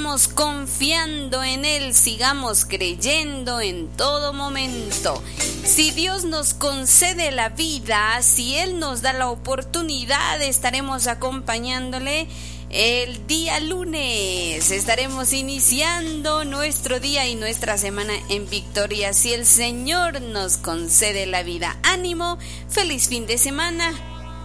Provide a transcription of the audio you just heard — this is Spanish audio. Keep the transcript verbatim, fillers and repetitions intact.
sigamos confiando en Él, sigamos creyendo en todo momento. Si Dios nos concede la vida, si Él nos da la oportunidad, estaremos acompañándole el día lunes. Estaremos iniciando nuestro día y nuestra semana en victoria, si el Señor nos concede la vida. Ánimo, feliz fin de semana.